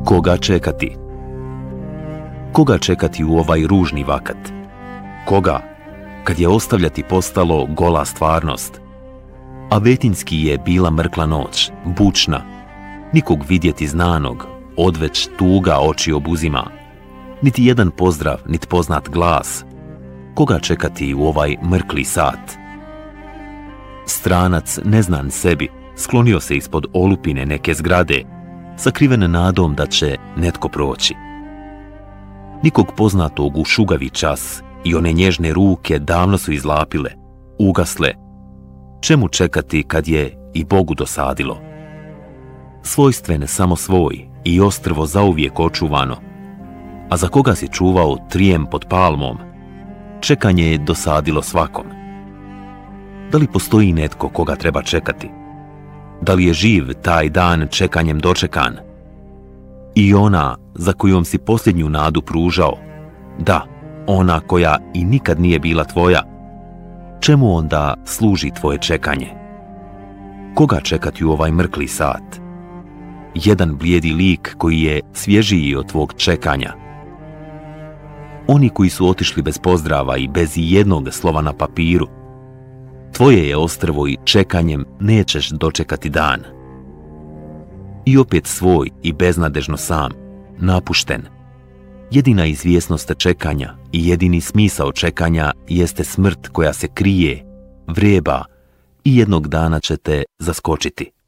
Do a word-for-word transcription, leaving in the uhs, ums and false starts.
Koga čekati? Koga čekati u ovaj ružni vakat? Koga, kad je ostavljati postalo gola stvarnost? A vetinski je bila mrkla noć, bučna, nikog vidjeti znanog, odveć tuga oči obuzima, niti jedan pozdrav, niti poznat glas. Koga čekati u ovaj mrkli sat? Stranac, neznan sebi, sklonio se ispod olupine neke zgrade, sakriven nadom da će netko proći. Nikog poznatog u šugavi čas i one nježne ruke davno su izlapile, ugasle. Čemu čekati kad je i Bogu dosadilo? Svojstven samo svoj i ostrvo zauvijek očuvano, a za koga si čuvao trijem pod palmom, čekanje je dosadilo svakom. Da li postoji netko koga treba čekati? Da li je živ taj dan čekanjem dočekan? I ona za kojom si posljednju nadu pružao, da, ona koja i nikad nije bila tvoja, čemu onda služi tvoje čekanje? Koga čekati u ovaj mrkli sat? Jedan blijedi lik koji je svježiji od tvog čekanja. Oni koji su otišli bez pozdrava i bez jednog slova na papiru, tvoje je ostrvo i čekanjem nećeš dočekati dan. I opet svoj i beznadežno sam, napušten. Jedina izvjesnost čekanja i jedini smisao čekanja jeste smrt koja se krije, vreba i jednog dana će te zaskočiti.